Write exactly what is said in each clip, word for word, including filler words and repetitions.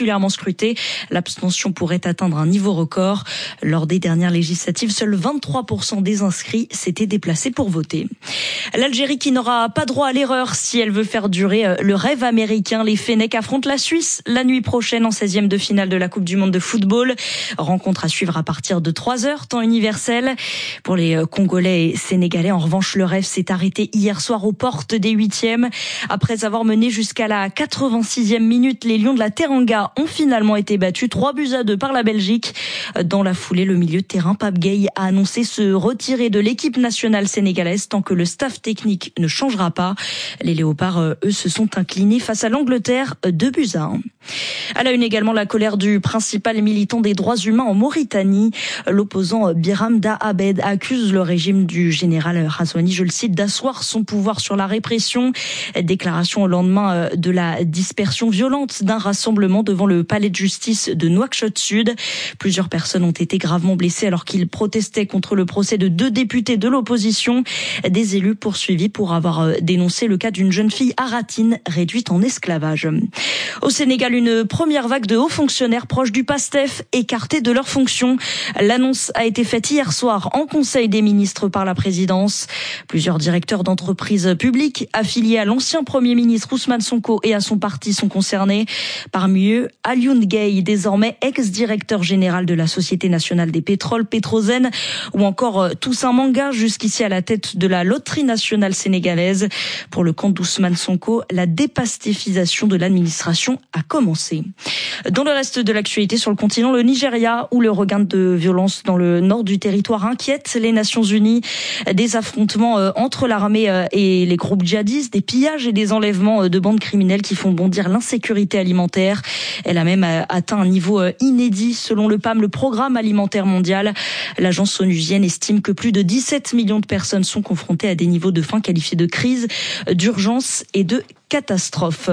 particulièrement scruté. L'abstention pourrait atteindre un niveau record. Lors des dernières législatives, seuls vingt-trois pour cent des inscrits s'étaient déplacés pour voter. L'Algérie qui n'aura pas droit à l'erreur si elle veut faire durer le rêve américain. Les Fennecs affrontent la Suisse la nuit prochaine en seizième de finale de la Coupe du Monde de football. Rencontre à suivre à partir de trois heures, temps universel. Pour les Congolais et Sénégalais, en revanche, le rêve s'est arrêté hier soir aux portes des huitièmes. Après avoir mené jusqu'à la quatre-vingt-sixième minute, les Lions de la Teranga ont finalement été battus trois buts à deux par la Belgique. Dans la foulée, le milieu de terrain Pape Gueye a annoncé se retirer de l'équipe nationale sénégalaise tant que le staff technique ne changera pas. Les Léopards, eux, se sont inclinés face à l'Angleterre, deux buts à un. À la une également, la colère du principal militant des droits humains en Mauritanie. L'opposant Biram Da Abed accuse le régime du général Razouani, je le cite, d'asseoir son pouvoir sur la répression. Déclaration au lendemain de la dispersion violente d'un rassemblement devant le palais de justice de Nouakchott Sud. Plusieurs personnes ont été gravement blessées alors qu'ils protestaient contre le procès de deux députés de l'opposition. Des élus poursuivis pour avoir dénoncé le cas d'une jeune fille aratine réduite en esclavage. Au Sénégal, une première vague de hauts fonctionnaires proches du PASTEF écartés de leurs fonctions. L'annonce a été faite hier soir en Conseil des ministres par la présidence. Plusieurs directeurs d'entreprises publiques affiliés à l'ancien Premier ministre Ousmane Sonko et à son parti sont concernés. Parmi eux, Alioune Gueye, désormais ex-directeur général de la Société nationale des pétroles, Petrosen, ou encore Toussaint Manga, jusqu'ici à la tête de la loterie nationale sénégalaise. Pour le compte d'Ousmane Sonko, la dépastéfisation de l'administration a commencé. Dans le reste de l'actualité sur le continent, le Nigeria, où le regain de violence dans le nord du territoire inquiète les Nations Unies. Des affrontements entre l'armée et les groupes djihadistes, des pillages et des enlèvements de bandes criminelles qui font bondir l'insécurité alimentaire. Elle a même atteint un niveau inédit selon le P A M, le Programme alimentaire mondial. L'agence onusienne estime que plus de dix-sept millions de personnes sont confrontées à des niveaux de faim qualifiés de crise, d'urgence et de catastrophe.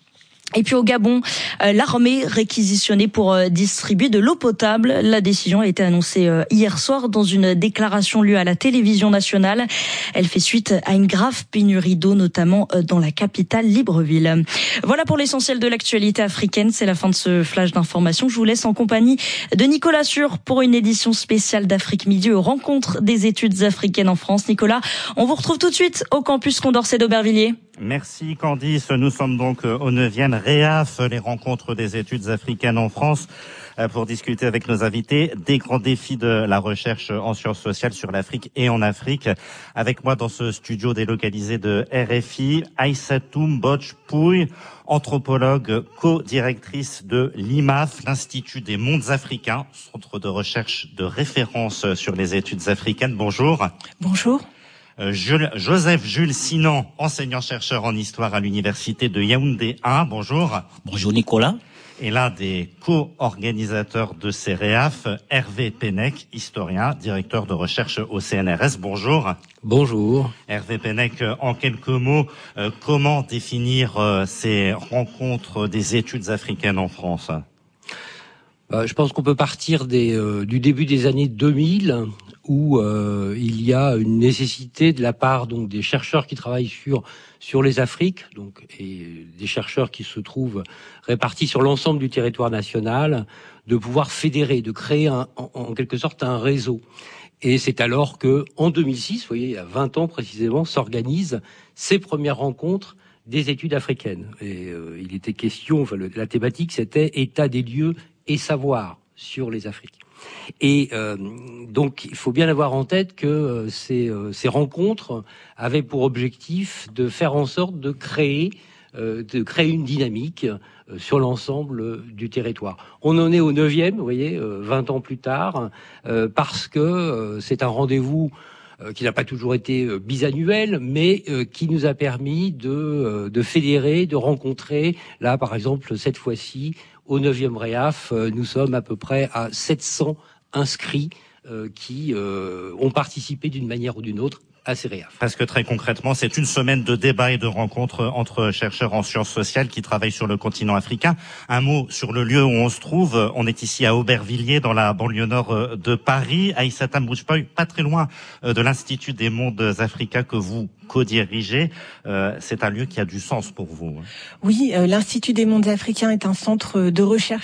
Et puis au Gabon, euh, l'armée réquisitionnée pour euh, distribuer de l'eau potable. La décision a été annoncée euh, hier soir dans une déclaration lue à la télévision nationale. Elle fait suite à une grave pénurie d'eau, notamment euh, dans la capitale Libreville. Voilà pour l'essentiel de l'actualité africaine. C'est la fin de ce flash d'information. Je vous laisse en compagnie de Nicolas Sûr pour une édition spéciale d'Afrique Midi aux rencontres des études africaines en France. Nicolas, on vous retrouve tout de suite au campus Condorcet d'Aubervilliers. Merci Candice, nous sommes donc au neuvième REAF, les rencontres des études africaines en France, pour discuter avec nos invités des grands défis de la recherche en sciences sociales sur l'Afrique et en Afrique. Avec moi dans ce studio délocalisé de R F I, Aïssatou Mbodj Pouye, anthropologue, co-directrice de l'I M A F, l'Institut des mondes africains, centre de recherche de référence sur les études africaines. Bonjour. Bonjour. Euh, Jules, Joseph Jules Sinan, enseignant-chercheur en histoire à l'université de Yaoundé un. Bonjour. Bonjour Nicolas. Et l'un des co-organisateurs de ces REAF, Hervé Pennec, historien, directeur de recherche au C N R S. Bonjour. Bonjour. Hervé Pennec, en quelques mots, euh, comment définir euh, ces rencontres des études africaines en France ? Euh, je pense qu'on peut partir des, euh, du début des années deux mille, où euh, il y a une nécessité de la part donc des chercheurs qui travaillent sur sur les Afriques, donc et des chercheurs qui se trouvent répartis sur l'ensemble du territoire national, de pouvoir fédérer, de créer un, en, en quelque sorte un réseau. Et c'est alors que, en deux mille six, vous voyez, il y a vingt ans précisément, s'organisent ces premières rencontres des études africaines. Et euh, il était question, enfin, le, la thématique, c'était état des lieux et savoir sur les Afriques. Et euh, donc, il faut bien avoir en tête que euh, ces, euh, ces rencontres avaient pour objectif de faire en sorte de créer, euh, de créer une dynamique euh, sur l'ensemble euh, du territoire. On en est au neuvième, vous voyez, euh, vingt ans plus tard, euh, parce que euh, c'est un rendez-vous euh, qui n'a pas toujours été euh, bisannuel, mais euh, qui nous a permis de, euh, de fédérer, de rencontrer, là, par exemple, cette fois-ci, au neuvième REAF, euh, nous sommes à peu près à sept cents inscrits euh, qui euh, ont participé d'une manière ou d'une autre à ces REAF. Parce que très concrètement, c'est une semaine de débats et de rencontres entre chercheurs en sciences sociales qui travaillent sur le continent africain. Un mot sur le lieu où on se trouve. On est ici à Aubervilliers, dans la banlieue nord de Paris. Aïssatou Mbodj Pouye, pas très loin de l'Institut des mondes africains que vous co-dirigez. Euh, c'est un lieu qui a du sens pour vous. Oui, euh, l'Institut des mondes africains est un centre de recherche